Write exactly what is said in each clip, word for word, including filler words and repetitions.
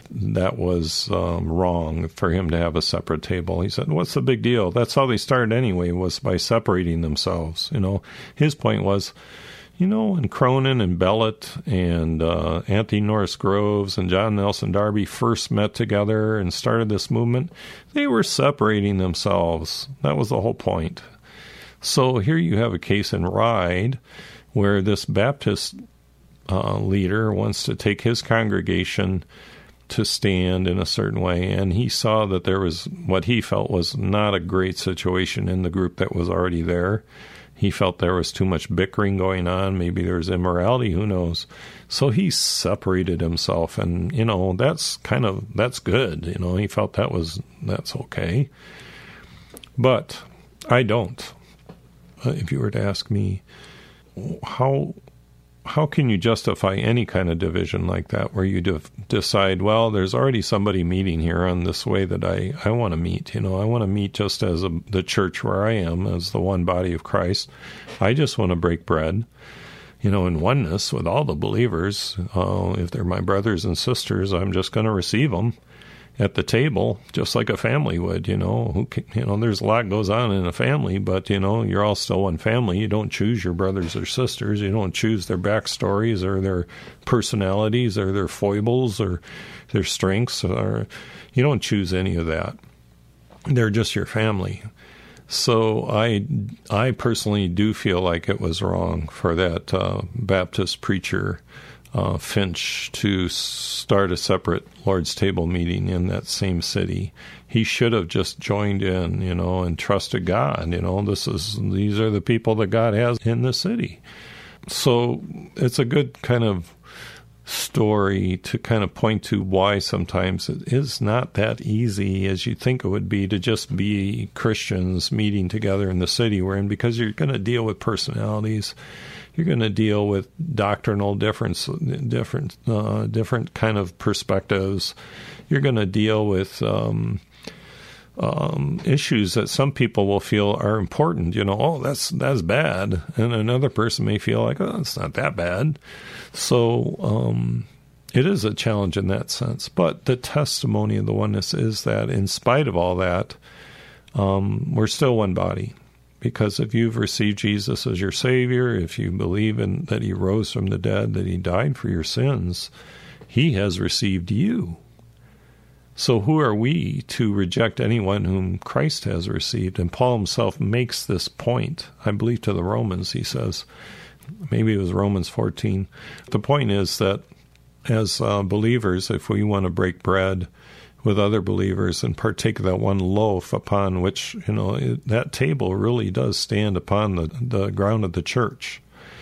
that was um, wrong for him to have a separate table. He said, what's the big deal? That's how they started anyway, was by separating themselves. You know, his point was, you know, when Cronin and Bellet and uh, Anthony Norris Groves and John Nelson Darby first met together and started this movement, they were separating themselves. That was the whole point. So here you have a case in Ryde where this Baptist uh, leader wants to take his congregation to stand in a certain way, and he saw that there was what he felt was not a great situation in the group that was already there. He felt there was too much bickering going on. Maybe there was immorality, who knows. So he separated himself, and, you know, that's kind of, that's good. You know, he felt that was, that's okay. But I don't. If you were to ask me, how how can you justify any kind of division like that, where you de- decide, well, there's already somebody meeting here on this way that I, I want to meet. You know, I want to meet just as a, the church where I am, as the one body of Christ. I just want to break bread, you know, in oneness with all the believers. Uh, if they're my brothers and sisters, I'm just going to receive them at the table, just like a family would, you know. Who can, you know, there's a lot goes on in a family, but, you know, you're all still one family. You don't choose your brothers or sisters. You don't choose their backstories or their personalities or their foibles or their strengths. Or you don't choose any of that. They're just your family. So I, I personally do feel like it was wrong for that uh, Baptist preacher Uh, Finch to start a separate Lord's Table meeting in that same city. He should have just joined in, you know, and trusted God. You know, this is these are the people that God has in the city. So it's a good kind of story to kind of point to why sometimes it is not that easy as you think it would be to just be Christians meeting together in the city we're in, because you're going to deal with personalities. You're going to deal with doctrinal difference, different, uh, different kind of perspectives. You're going to deal with um, um, issues that some people will feel are important. You know, oh, that's that's bad, and another person may feel like, oh, it's not that bad. So um, it is a challenge in that sense. But the testimony of the oneness is that, in spite of all that, um, we're still one body. Because if you've received Jesus as your Savior, if you believe in that He rose from the dead, that He died for your sins, He has received you. So who are we to reject anyone whom Christ has received? And Paul himself makes this point, I believe, to the Romans. He says, maybe it was Romans fourteen. The point is that as uh, believers, if we want to break bread with other believers and partake of that one loaf upon which, you know, it, that table really does stand upon the, the ground of the church.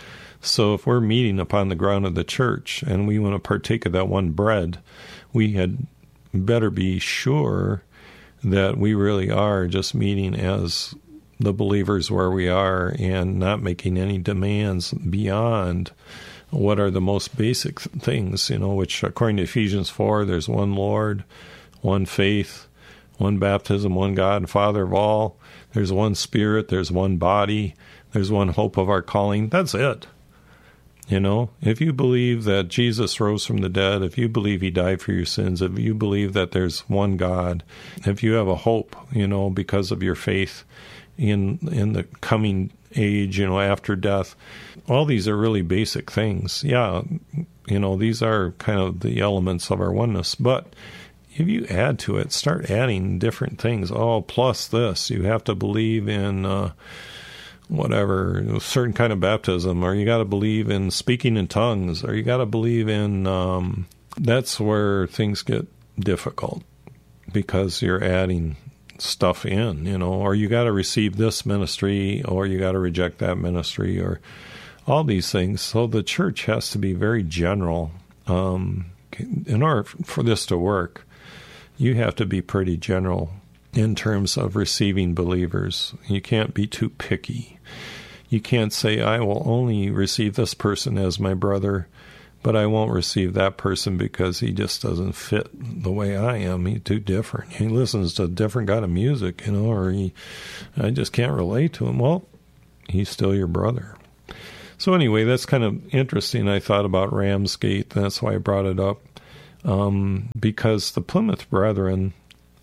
So if we're meeting upon the ground of the church and we want to partake of that one bread, we had better be sure that we really are just meeting as the believers where we are and not making any demands beyond what are the most basic things, you know, which according to Ephesians four, there's one Lord, one faith, one baptism, one God and Father of all. There's one Spirit, there's one body, there's one hope of our calling. That's it. You know, if you believe that Jesus rose from the dead, if you believe He died for your sins, if you believe that there's one God, if you have a hope, you know, because of your faith in in the coming age, you know, after death, all these are really basic things. Yeah, you know, these are kind of the elements of our oneness, but if you add to it, start adding different things. Oh, plus this, you have to believe in uh, whatever, a certain kind of baptism, or you got to believe in speaking in tongues, or you got to believe in, um, that's where things get difficult, because you're adding stuff in, you know, or you got to receive this ministry, or you got to reject that ministry, or all these things. So the church has to be very general. Um, in order for this to work, you have to be pretty general in terms of receiving believers. You can't be too picky. You can't say, I will only receive this person as my brother, but I won't receive that person because he just doesn't fit the way I am. He's too different. He listens to a different kind of music, you know, or he, I just can't relate to him. Well, he's still your brother. So anyway, that's kind of interesting. I thought about Ramsgate. That's why I brought it up. um, because the Plymouth Brethren,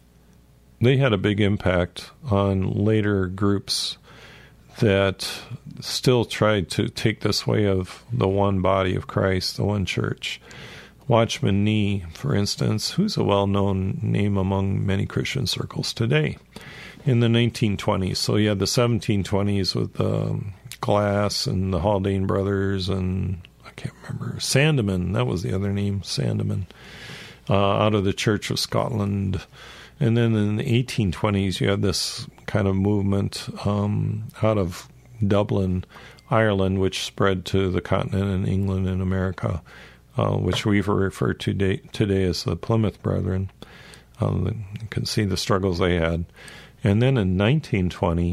they had a big impact on later groups that still tried to take this way of the one body of Christ, the one church. Watchman Nee, for instance, who's a well-known name among many Christian circles today, in the nineteen twenties. So you had the seventeen twenties with um, Glass and the Haldane brothers and I can't remember, Sandeman, that was the other name, Sandeman, uh, out of the Church of Scotland. And then in the eighteen twenties, you had this kind of movement um, out of Dublin, Ireland, which spread to the continent and England and America, uh, which we refer to today, today as the Plymouth Brethren. Um, you can see the struggles they had. And then in nineteen twenty,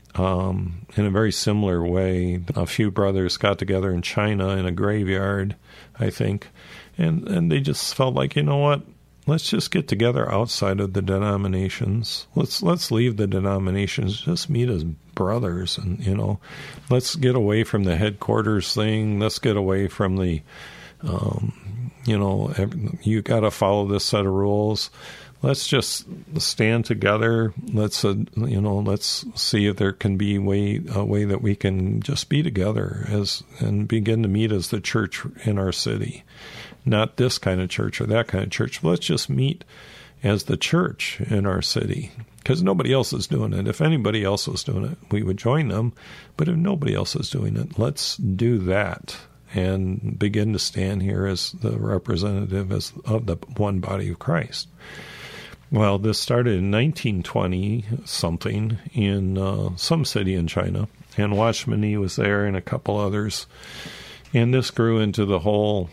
um, in a very similar way, a few brothers got together in China in a graveyard, I think, and, and they just felt like, you know what? Let's just get together outside of the denominations. Let's let's leave the denominations. Just meet as brothers, and you know, let's get away from the headquarters thing. Let's get away from the, um, you know, you got to follow this set of rules. Let's just stand together. Let's uh, you know, let's see if there can be way a way that we can just be together as and begin to meet as the church in our city. Not this kind of church or that kind of church. Let's just meet as the church in our city, because nobody else is doing it. If anybody else was doing it, we would join them. But if nobody else is doing it, let's do that and begin to stand here as the representative as of the one body of Christ. Well, this started in nineteen twenty something in uh, some city in China, and Watchman Nee was there and a couple others. And this grew into the whole,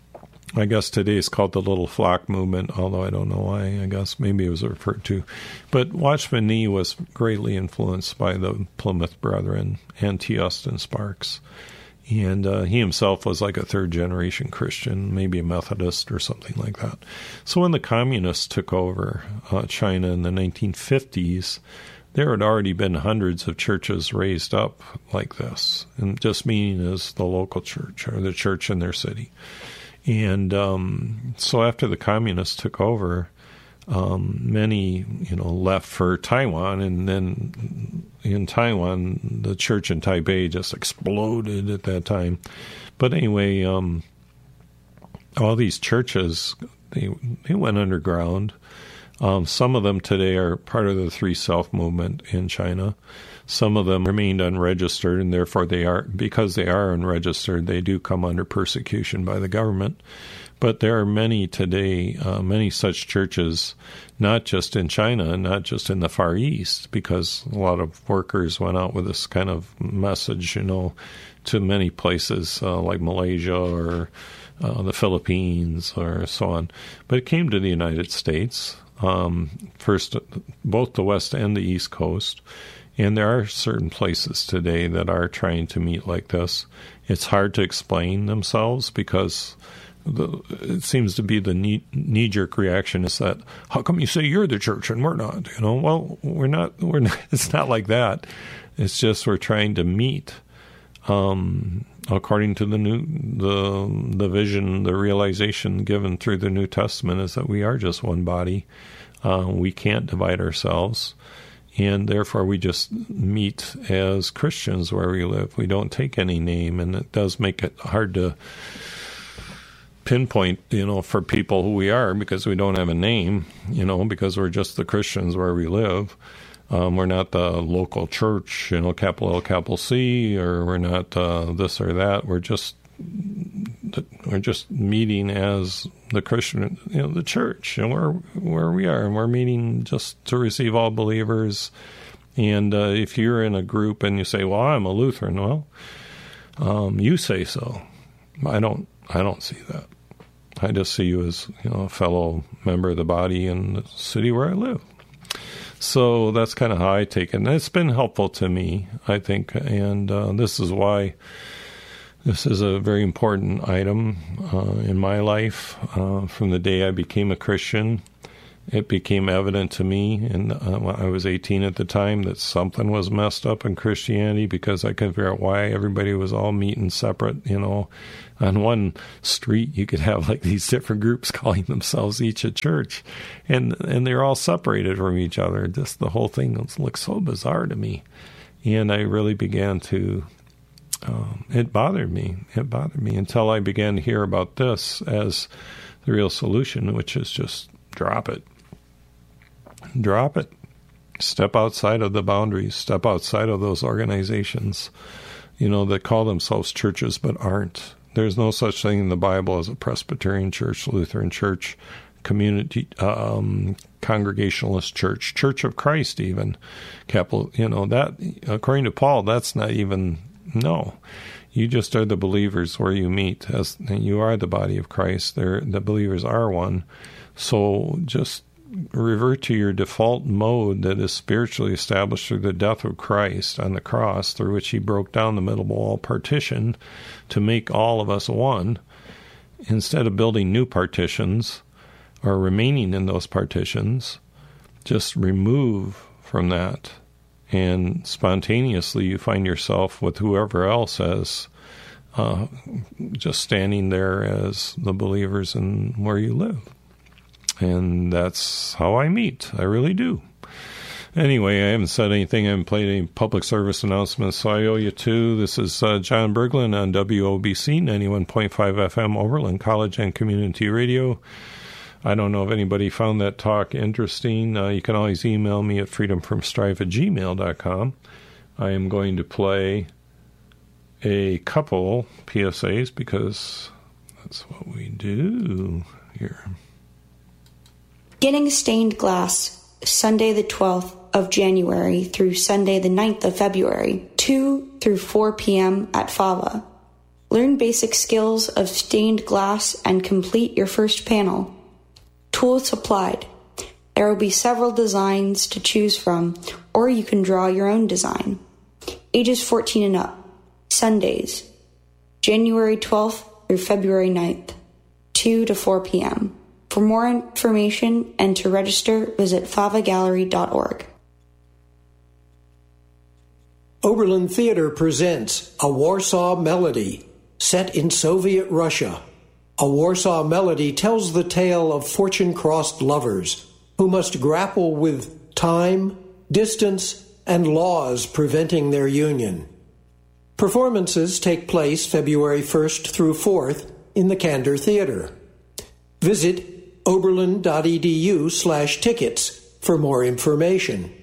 I guess today it's called the Little Flock movement, although I don't know why. I guess maybe it was referred to. But Watchman Nee was greatly influenced by the Plymouth Brethren and T. Austin Sparks. And uh, he himself was like a third-generation Christian, maybe a Methodist or something like that. So when the communists took over uh, China in the nineteen fifties, there had already been hundreds of churches raised up like this, and just meaning as the local church or the church in their city. And um, so after the communists took over, um, many, you know, left for Taiwan, and then in Taiwan, the church in Taipei just exploded at that time. But anyway, um, all these churches, they they went underground. Um, some of them today are part of the Three Self movement in China. Some of them remained unregistered, and therefore they are, because they are unregistered, they do come under persecution by the government. But there are many today, uh, many such churches, not just in China, not just in the Far East, because a lot of workers went out with this kind of message, you know, to many places uh, like Malaysia or uh, the Philippines or so on. But it came to the United States, um, first both the West and the East Coast. And there are certain places today that are trying to meet like this. It's hard to explain themselves because the, it seems to be the knee, knee-jerk reaction is that, how come you say you're the church and we're not? You know, well, we're not. We're not. It's not like that. It's just we're trying to meet um, according to the new the the vision, the realization given through the New Testament is that we are just one body. Uh, we can't divide ourselves. And therefore, we just meet as Christians where we live. We don't take any name, and it does make it hard to pinpoint, you know, for people who we are because we don't have a name, you know, because we're just the Christians where we live. Um, we're not the local church, you know, capital L, capital C, or we're not uh, this or that. We're just we're just meeting as the Christian, you know, the church, and where where we are, and we're meeting just to receive all believers. And uh, if you're in a group and you say, "Well, I'm a Lutheran," well, um, you say so. I don't. I don't see that. I just see you as, you know, a fellow member of the body in the city where I live. So that's kind of how I take it, and it's been helpful to me, I think. And uh, this is why. This is a very important item uh, in my life uh, from the day I became a Christian. it became evident to me, and uh, I was eighteen at the time, that something was messed up in Christianity, because I couldn't figure out why everybody was all meeting separate. You know, on one street you could have like these different groups calling themselves each a church, and and they're all separated from each other. Just the whole thing looked so bizarre to me, and I really began to. Um, it bothered me. It bothered me until I began to hear about this as the real solution, which is just drop it. Drop it. Step outside of the boundaries. Step outside of those organizations, you know, that call themselves churches but aren't. There's no such thing in the Bible as a Presbyterian church, Lutheran church, community, um, Congregationalist church, Church of Christ even. Capital, you know, that, according to Paul, that's not even, no. You just are the believers where you meet. As you are the body of Christ. They're, the believers are one. So just revert to your default mode that is spiritually established through the death of Christ on the cross, through which he broke down the middle wall partition to make all of us one, instead of building new partitions or remaining in those partitions. Just remove from that, and spontaneously you find yourself with whoever else as uh, just standing there as the believers in where you live. And that's how I meet. I really do. Anyway, I haven't said anything. I haven't played any public service announcements, so I owe you two. This is uh, John Berglund on W O B C ninety-one point five F M, Oberlin College and Community Radio. I don't know if anybody found that talk interesting. Uh, you can always email me at freedomfromstrife at gmail dot com. I am going to play a couple P S As because that's what we do here. Getting Stained Glass, Sunday the twelfth of January through Sunday the ninth of February, two through four p.m. at Fava. Learn basic skills of stained glass and complete your first panel. Tools supplied. There will be several designs to choose from, or you can draw your own design. Ages fourteen and up. Sundays, January twelfth through February ninth, two to four p.m. For more information and to register, visit fava gallery dot org. Oberlin Theater presents A Warsaw Melody, set in Soviet Russia. A Warsaw Melody tells the tale of fortune-crossed lovers who must grapple with time, distance, and laws preventing their union. Performances take place February first through fourth in the Candor Theater. Visit oberlin.edu slash tickets for more information.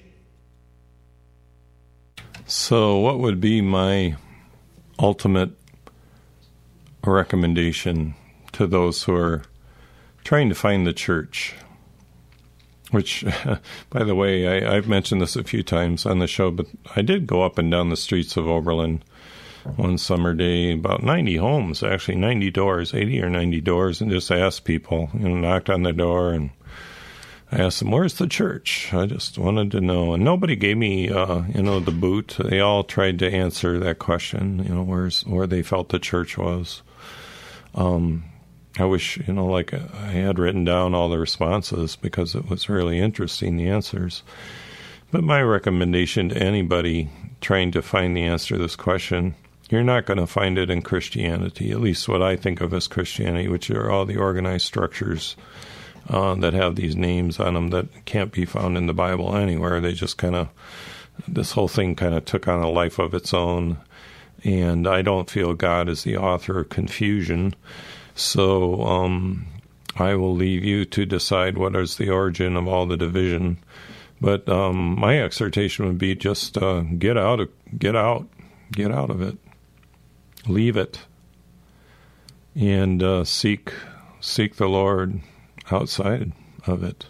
So what would be my ultimate recommendation to those who are trying to find the church? Which, by the way, I, I've mentioned this a few times on the show, but I did go up and down the streets of Oberlin one summer day, about ninety homes, actually ninety doors, eighty or ninety doors, and just asked people, you know, knocked on the door, and I asked them, where's the church? I just wanted to know. And nobody gave me, uh, you know, the boot. They all tried to answer that question, you know, where's where they felt the church was. Um, I wish, you know, like I had written down all the responses because it was really interesting, the answers. But my recommendation to anybody trying to find the answer to this question, you're not going to find it in Christianity, at least what I think of as Christianity, which are all the organized structures uh, that have these names on them that can't be found in the Bible anywhere. They just kind of, this whole thing kind of took on a life of its own. And I don't feel God is the author of confusion. So um, I will leave you to decide what is the origin of all the division. But um, my exhortation would be just uh, get out, of, get out, get out of it. Leave it, and uh, seek seek the Lord outside of it.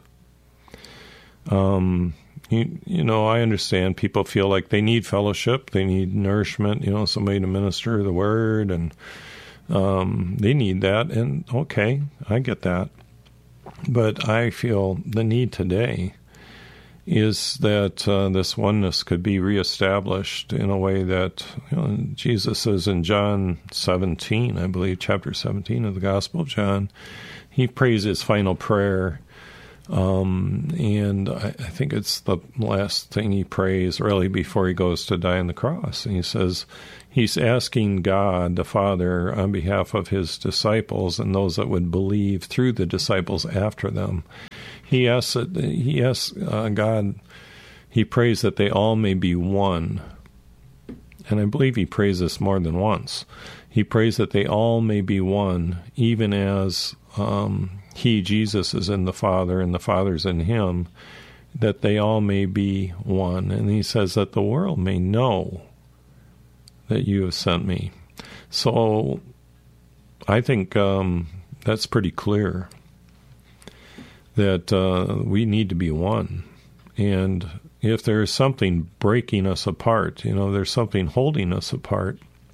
Um, you, you know, I understand people feel like they need fellowship, they need nourishment, you know, somebody to minister the word, and um, they need that, and okay, I get that. But I feel the need today is that uh, this oneness could be reestablished in a way that, you know, Jesus says in John seventeen, I believe, chapter seventeen of the Gospel of John, he prays his final prayer Um, and I, I think it's the last thing he prays, really, before he goes to die on the cross. And he says he's asking God, the Father, on behalf of his disciples and those that would believe through the disciples after them. He asks, that, he asks uh, God, he prays that they all may be one. And I believe he prays this more than once. He prays that they all may be one, even as um, he, Jesus, is in the Father and the Father's in him, that they all may be one. And he says that the world may know that you have sent me. So I think um, that's pretty clear, that uh, we need to be one. And if there's something breaking us apart, you know, there's something holding us apart,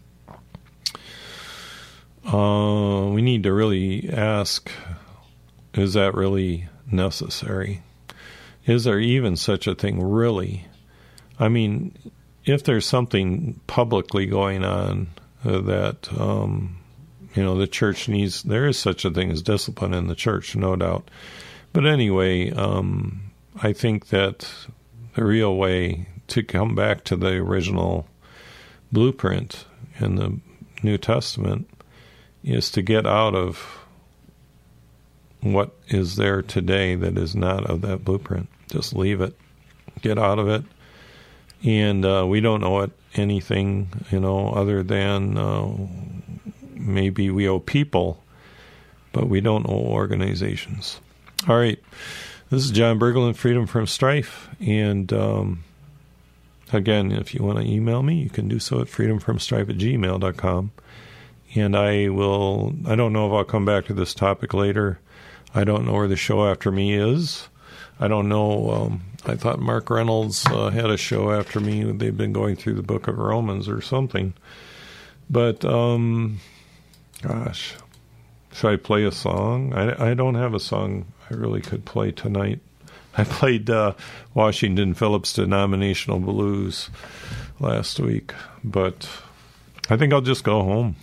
uh, we need to really ask, is that really necessary? Is there even such a thing, really? I mean, if there's something publicly going on uh, that, um, you know, the church needs, there is such a thing as discipline in the church, no doubt. But anyway, um, I think that the real way to come back to the original blueprint in the New Testament is to get out of what is there today that is not of that blueprint. Just leave it. Get out of it. And uh, we don't owe it anything, you know, other than uh, maybe we owe people, but we don't owe organizations. All right. This is John Berglund, Freedom from Strife. And um, again, if you want to email me, you can do so at freedomfromstrife at gmail dot com. And I will, I don't know if I'll come back to this topic later. I don't know where the show after me is. I don't know. Um, I thought Mark Reynolds uh, had a show after me. They've been going through the book of Romans or something. But, um, gosh, should I play a song? I, I don't have a song I really could play tonight. I played uh, Washington Phillips Denominational Blues last week, but I think I'll just go home.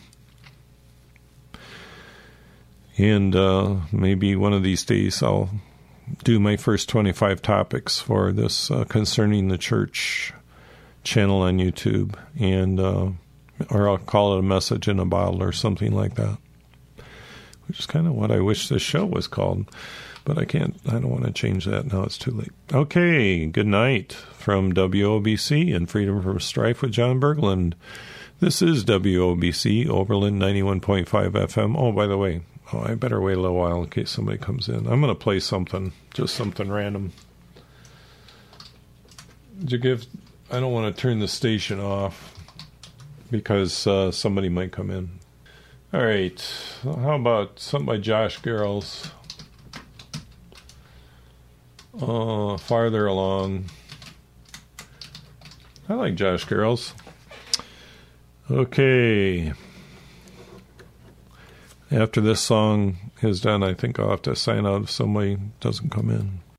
And uh, maybe one of these days I'll do my first twenty-five topics for this uh, Concerning the Church channel on YouTube, and uh, or I'll call it a message in a bottle or something like that, which is kind of what I wish this show was called. But I can't, I don't want to change that now. It's too late. Okay, good night from W O B C and Freedom from Strife with John Berglund. This is W O B C, Oberlin ninety-one point five F M. Oh, by the way, oh, I better wait a little while in case somebody comes in. I'm going to play something, just something random. Did you give, I don't want to turn the station off because uh, somebody might come in. All right, how about something by Josh Garrels? Uh, farther along. I like Josh Garrels. Okay. After this song is done, I think I'll have to sign out if somebody doesn't come in.